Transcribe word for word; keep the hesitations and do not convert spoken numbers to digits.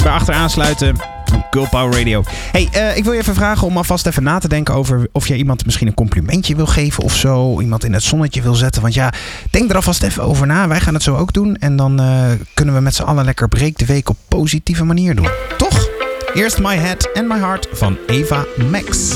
bij achteraan sluiten. Girl Power Radio. Hey, uh, ik wil je even vragen om alvast even na te denken over of je iemand misschien een complimentje wil geven of zo. Iemand in het zonnetje wil zetten. Want ja, denk er alvast even over na. Wij gaan het zo ook doen. En dan uh, kunnen we met z'n allen lekker breek de week op positieve manier doen. Toch? Eerst My Head and My Heart van Eva Max.